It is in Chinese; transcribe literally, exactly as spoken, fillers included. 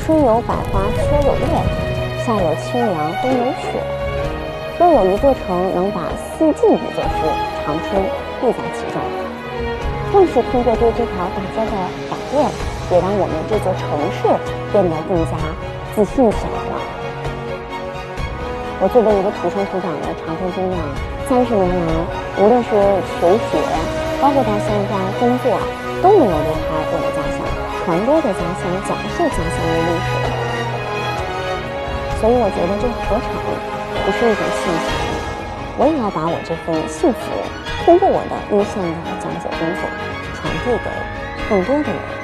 春有百花，秋有月，夏有清凉，冬有雪。若有一座城能把四季比作是长春，必在其中。正是通过对这条大街的改变，也让我们这座城市变得更加自信起来了。我作为一个土生土长的长春姑娘，三十年来，无论是求学，包括到现在工作，都没有离开我的家乡，传播着家乡，讲述家乡的历史。所以我觉得这何尝不是一种幸福？我也要把我这份幸福，通过我的一线的讲解工作，传递给更多的人。